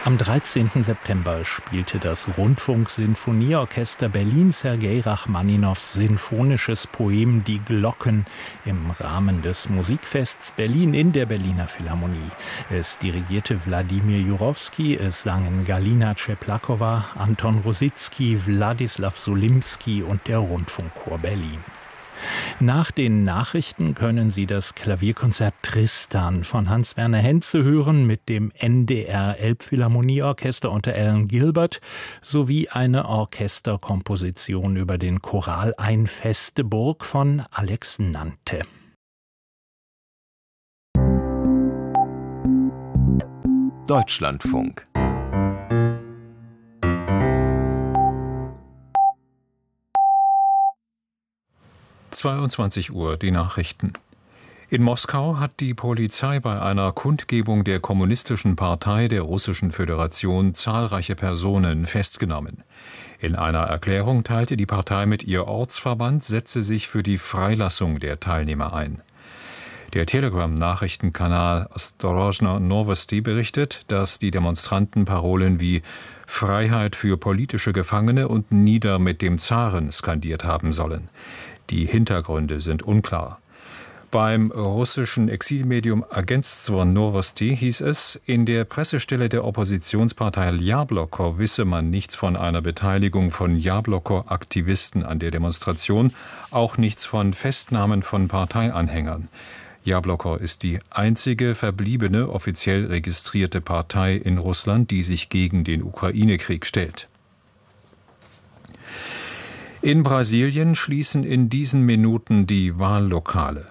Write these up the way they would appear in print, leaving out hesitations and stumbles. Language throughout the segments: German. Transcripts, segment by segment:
Am 13. September spielte das Rundfunksinfonieorchester Berlin Sergei Rachmaninows sinfonisches Poem Die Glocken im Rahmen des Musikfests Berlin in der Berliner Philharmonie. Es dirigierte Wladimir Jurowski, es sangen Galina Czeplakowa, Anton Rositzky, Wladislaw Solimski und der Rundfunkchor Berlin. Nach den Nachrichten können Sie das Klavierkonzert Tristan von Hans-Werner Henze hören mit dem NDR Elbphilharmonieorchester unter Alan Gilbert sowie eine Orchesterkomposition über den Choral Ein feste Burg von Alex Nante. Deutschlandfunk 22 Uhr, die Nachrichten. In Moskau hat die Polizei bei einer Kundgebung der Kommunistischen Partei der Russischen Föderation zahlreiche Personen festgenommen. In einer Erklärung teilte die Partei mit, ihr Ortsverband setze sich für die Freilassung der Teilnehmer ein. Der Telegram-Nachrichtenkanal Ostorozhna Novosti berichtet, dass die Demonstranten Parolen wie »Freiheit für politische Gefangene« und »Nieder mit dem Zaren« skandiert haben sollen. Die Hintergründe sind unklar. Beim russischen Exilmedium Agentstvo Novosti hieß es, in der Pressestelle der Oppositionspartei Jabloko wisse man nichts von einer Beteiligung von Jabloko-Aktivisten an der Demonstration, auch nichts von Festnahmen von Parteianhängern. Jabloko ist die einzige verbliebene offiziell registrierte Partei in Russland, die sich gegen den Ukraine-Krieg stellt. In Brasilien schließen in diesen Minuten die Wahllokale.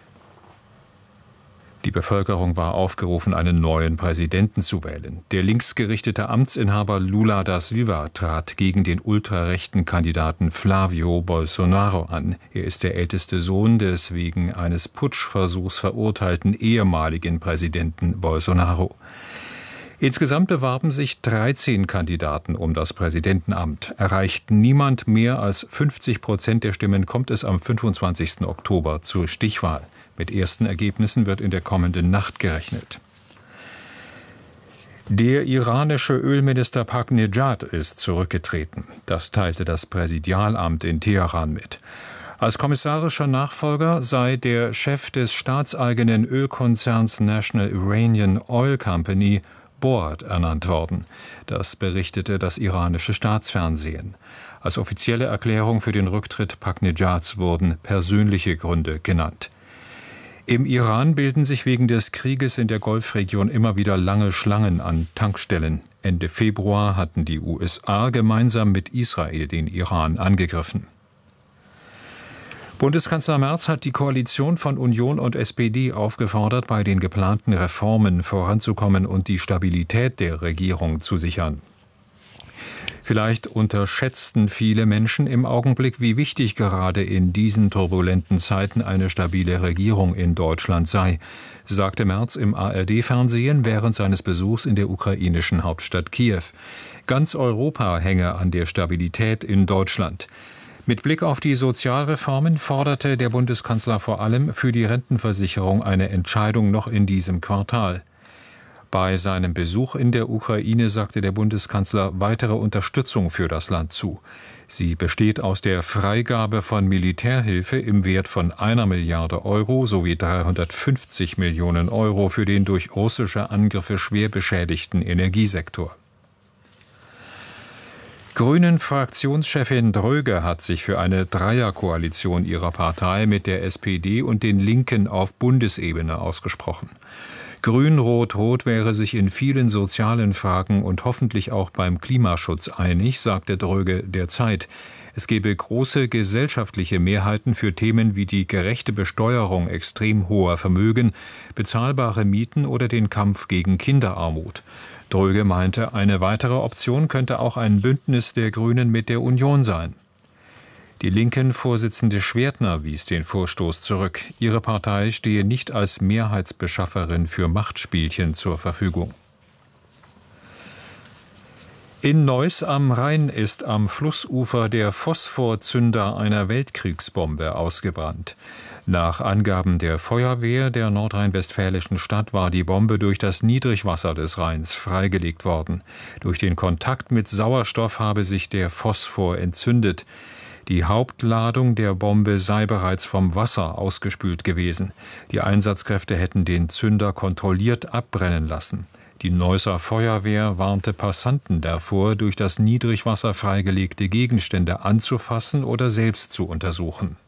Die Bevölkerung war aufgerufen, einen neuen Präsidenten zu wählen. Der linksgerichtete Amtsinhaber Lula da Silva trat gegen den ultrarechten Kandidaten Flávio Bolsonaro an. Er ist der älteste Sohn des wegen eines Putschversuchs verurteilten ehemaligen Präsidenten Bolsonaro. Insgesamt bewarben sich 13 Kandidaten um das Präsidentenamt. Erreicht niemand mehr als 50% der Stimmen, kommt es am 25. Oktober zur Stichwahl. Mit ersten Ergebnissen wird in der kommenden Nacht gerechnet. Der iranische Ölminister Ahmadinejad ist zurückgetreten. Das teilte das Präsidialamt in Teheran mit. Als kommissarischer Nachfolger sei der Chef des staatseigenen Ölkonzerns National Iranian Oil Company Board ernannt worden. Das berichtete das iranische Staatsfernsehen. Als offizielle Erklärung für den Rücktritt Ahmadinejads wurden persönliche Gründe genannt. Im Iran bilden sich wegen des Krieges in der Golfregion immer wieder lange Schlangen an Tankstellen. Ende Februar hatten die USA gemeinsam mit Israel den Iran angegriffen. Bundeskanzler Merz hat die Koalition von Union und SPD aufgefordert, bei den geplanten Reformen voranzukommen und die Stabilität der Regierung zu sichern. Vielleicht unterschätzten viele Menschen im Augenblick, wie wichtig gerade in diesen turbulenten Zeiten eine stabile Regierung in Deutschland sei, sagte Merz im ARD-Fernsehen während seines Besuchs in der ukrainischen Hauptstadt Kiew. Ganz Europa hänge an der Stabilität in Deutschland. Mit Blick auf die Sozialreformen forderte der Bundeskanzler vor allem für die Rentenversicherung eine Entscheidung noch in diesem Quartal. Bei seinem Besuch in der Ukraine sagte der Bundeskanzler weitere Unterstützung für das Land zu. Sie besteht aus der Freigabe von Militärhilfe im Wert von 1 Milliarde Euro sowie 350 Millionen Euro für den durch russische Angriffe schwer beschädigten Energiesektor. Grünen-Fraktionschefin Dröge hat sich für eine Dreierkoalition ihrer Partei mit der SPD und den Linken auf Bundesebene ausgesprochen. Grün-Rot-Rot wäre sich in vielen sozialen Fragen und hoffentlich auch beim Klimaschutz einig, sagte Dröge der Zeit. Es gebe große gesellschaftliche Mehrheiten für Themen wie die gerechte Besteuerung extrem hoher Vermögen, bezahlbare Mieten oder den Kampf gegen Kinderarmut. Dröge meinte, eine weitere Option könnte auch ein Bündnis der Grünen mit der Union sein. Die Linken-Vorsitzende Schwertner wies den Vorstoß zurück. Ihre Partei stehe nicht als Mehrheitsbeschafferin für Machtspielchen zur Verfügung. In Neuss am Rhein ist am Flussufer der Phosphorzünder einer Weltkriegsbombe ausgebrannt. Nach Angaben der Feuerwehr der nordrhein-westfälischen Stadt war die Bombe durch das Niedrigwasser des Rheins freigelegt worden. Durch den Kontakt mit Sauerstoff habe sich der Phosphor entzündet. Die Hauptladung der Bombe sei bereits vom Wasser ausgespült gewesen. Die Einsatzkräfte hätten den Zünder kontrolliert abbrennen lassen. Die Neusser Feuerwehr warnte Passanten davor, durch das Niedrigwasser freigelegte Gegenstände anzufassen oder selbst zu untersuchen.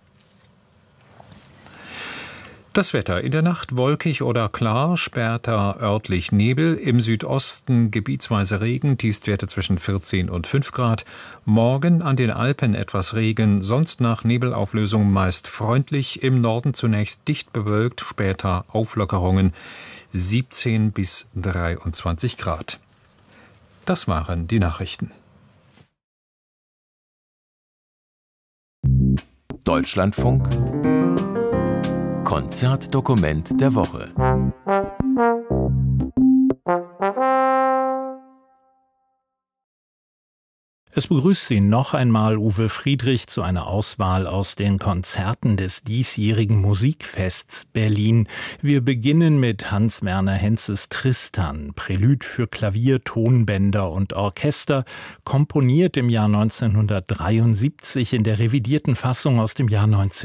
Das Wetter: in der Nacht wolkig oder klar, später örtlich Nebel, im Südosten gebietsweise Regen, Tiefstwerte zwischen 14 und 5 Grad. Morgen an den Alpen etwas Regen, sonst nach Nebelauflösung meist freundlich, im Norden zunächst dicht bewölkt, später Auflockerungen, 17 bis 23 Grad. Das waren die Nachrichten. Deutschlandfunk Konzertdokument der Woche. Es begrüßt Sie noch einmal Uwe Friedrich zu einer Auswahl aus den Konzerten des diesjährigen Musikfests Berlin. Wir beginnen mit Hans-Werner Henzes Tristan, Prälude für Klavier, Tonbänder und Orchester, komponiert im Jahr 1973 in der revidierten Fassung aus dem Jahr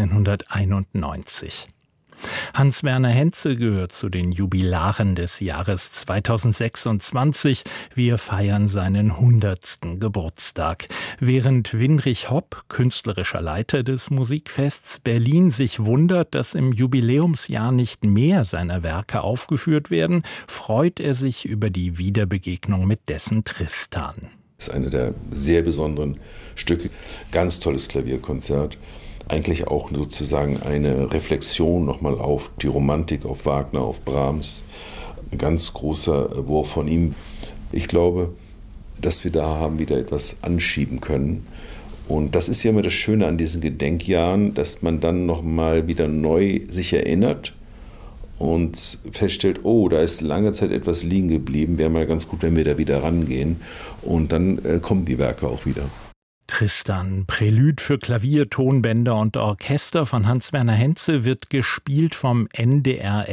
1991. Hans-Werner Henze gehört zu den Jubilaren des Jahres 2026. Wir feiern seinen 100. Geburtstag. Während Winrich Hopp, künstlerischer Leiter des Musikfests Berlin, sich wundert, dass im Jubiläumsjahr nicht mehr seiner Werke aufgeführt werden, freut er sich über die Wiederbegegnung mit dessen Tristan. Das ist eine der sehr besonderen Stücke. Ganz tolles Klavierkonzert. Eigentlich auch sozusagen eine Reflexion nochmal auf die Romantik, auf Wagner, auf Brahms. Ein ganz großer Wurf von ihm. Ich glaube, dass wir da haben wieder etwas anschieben können. Und das ist ja immer das Schöne an diesen Gedenkjahren, dass man dann nochmal wieder neu sich erinnert und feststellt, oh, da ist lange Zeit etwas liegen geblieben. Wäre mal ganz gut, wenn wir da wieder rangehen. Und dann kommen die Werke auch wieder. Tristan, Prälude für Klavier, Tonbänder und Orchester von Hans-Werner Henze, wird gespielt vom NDR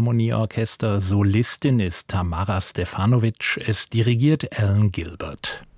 Elbphilharmonieorchester. Solistin ist Tamara Stefanovic. Es dirigiert Alan Gilbert.